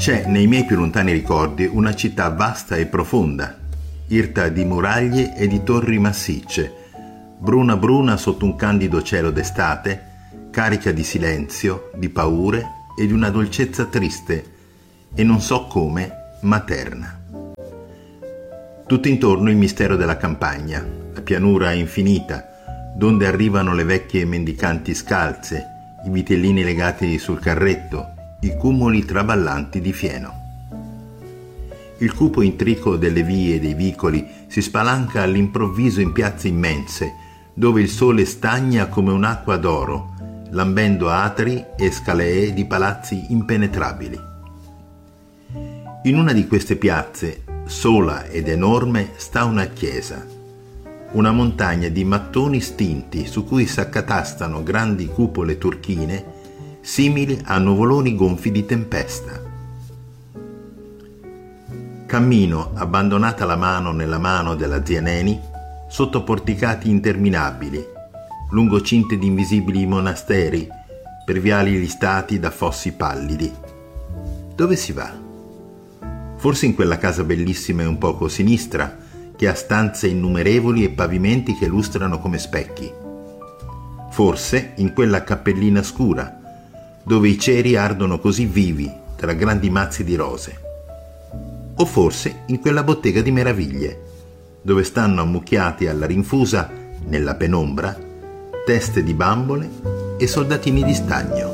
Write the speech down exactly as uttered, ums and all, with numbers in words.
C'è nei miei più lontani ricordi una città vasta e profonda, irta di muraglie e di torri massicce, bruna bruna sotto un candido cielo d'estate, carica di silenzio, di paure e di una dolcezza triste e non so come materna. Tutto intorno il mistero della campagna, la pianura infinita, donde arrivano le vecchie mendicanti scalze, i vitellini legati sul carretto, i cumuli traballanti di fieno. Il cupo intrico delle vie e dei vicoli si spalanca all'improvviso in piazze immense, dove il sole stagna come un'acqua d'oro, lambendo atri e scalee di palazzi impenetrabili. In una di queste piazze, sola ed enorme, sta una chiesa, una montagna di mattoni stinti su cui s'accatastano grandi cupole turchine simili a nuvoloni gonfi di tempesta. Cammino, abbandonata la mano nella mano della zia Neni, sotto porticati interminabili, lungo cinte di invisibili monasteri, per viali listati da fossi pallidi. Dove si va? Forse in quella casa bellissima e un poco sinistra, che ha stanze innumerevoli e pavimenti che lustrano come specchi. Forse in quella cappellina scura, dove i ceri ardono così vivi tra grandi mazzi di rose. O forse in quella bottega di meraviglie, dove stanno ammucchiati alla rinfusa, nella penombra, teste di bambole e soldatini di stagno.